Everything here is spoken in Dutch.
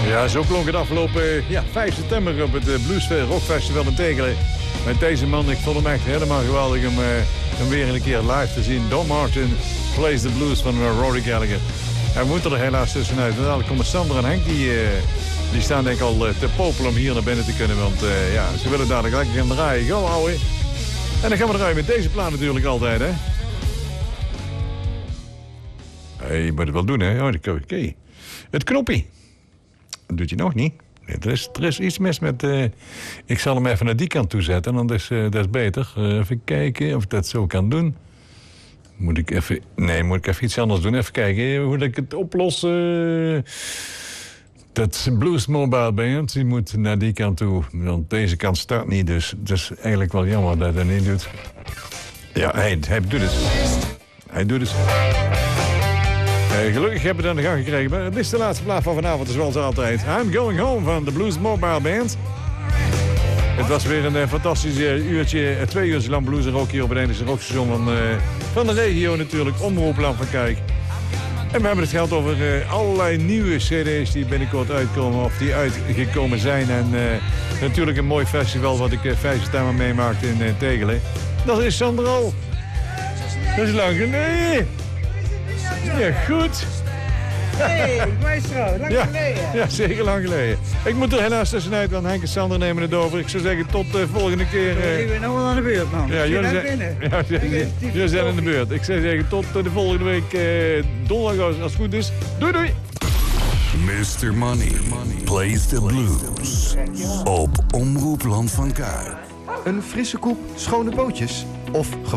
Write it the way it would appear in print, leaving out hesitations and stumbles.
Ja, zo klonk het afgelopen 5 september op het Blues Rock Festival in Tegelen. Met deze man, ik vond hem echt helemaal geweldig om hem weer een keer live te zien. Don Martin plays the blues van Rory Gallagher. Hij moet er helaas tussenuit. En dadelijk komen Sander en Henk, die staan denk ik al te popelen om hier naar binnen te kunnen. Want ze willen dadelijk lekker gaan draaien. Go, ouwe. En dan gaan we draaien met deze plaat natuurlijk altijd, hè. Je moet het wel doen, hè. Oké. Het knoppie. Dat doet je nog niet. Er is iets mis met... ik zal hem even naar die kant toe zetten. En dan dat is beter. Even kijken of ik dat zo kan doen. Moet ik even iets anders doen. Even kijken hoe ik het oplos. Dat Blues Mobile Band, die moet naar die kant toe. Want deze kant staat niet, dus het is eigenlijk wel jammer dat hij dat niet doet. Ja, hij doet het. Hij doet het. Gelukkig hebben we het aan de gang gekregen. Maar het is de laatste plaat van vanavond, zoals altijd. I'm Going Home van de Blues Mobile Band. Het was weer een fantastisch uurtje, 2 uur lang blues en rock hier op het enige rockstation van de regio natuurlijk, Omroep Land van Kuik. En we hebben het gehad over allerlei nieuwe cd's die binnenkort uitkomen of die uitgekomen zijn. En natuurlijk een mooi festival wat ik 5 september meemaakte in Tegelen. Dat is Sander al. Dat is lang geleden. Ja, goed. Hey, maestro, lang geleden. Ja, zeker lang geleden. Ik moet er helaas tussenuit, want Henk en Sander nemen het over. Ik zou zeggen, tot de volgende keer. Ik ben nog wel aan de beurt, man. Ja, jullie zijn in de beurt. Ik zou zeggen, tot de volgende week donderdag als het goed is. Doei, doei. Mr. Money plays the blues op Omroep Land van Kuik. Een frisse koep, schone bootjes of